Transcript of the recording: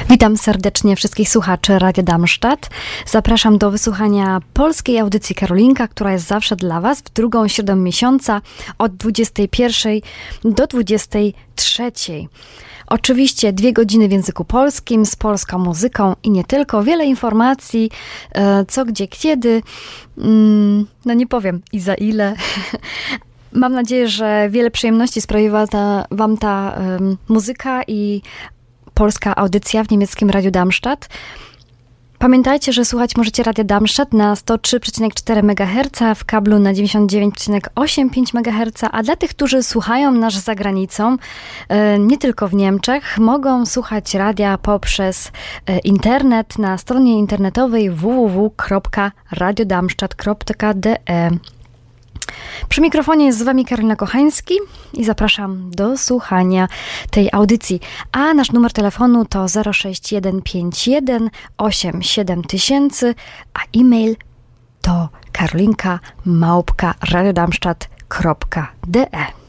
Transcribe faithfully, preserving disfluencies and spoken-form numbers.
Witam serdecznie wszystkich słuchaczy Radia Darmstadt. Zapraszam do wysłuchania polskiej audycji Karolinka, która jest zawsze dla Was w drugą środę miesiąca od dwudziestej pierwszej do dwudziestej trzeciej. Oczywiście dwie godziny w języku polskim z polską muzyką i nie tylko. Wiele informacji, co, gdzie, kiedy. No nie powiem i za ile. Mam nadzieję, że wiele przyjemności sprawiła ta, Wam ta um, muzyka i polska audycja w niemieckim Radiu Darmstadt. Pamiętajcie, że słuchać możecie Radia Darmstadt na sto trzy przecinek cztery megaherca, w kablu na dziewięćdziesiąt dziewięć przecinek osiem megaherca, a dla tych, którzy słuchają nas za granicą, nie tylko w Niemczech, mogą słuchać radia poprzez internet na stronie internetowej w w w kropka radio darmstadt kropka d e. Przy mikrofonie jest z Wami Karolina Kochański i zapraszam do słuchania tej audycji. A nasz numer telefonu to zero sześć jeden pięć jeden osiem siedem tysięcy, a e-mail to karolinka małpka radio darmstadt kropka d e.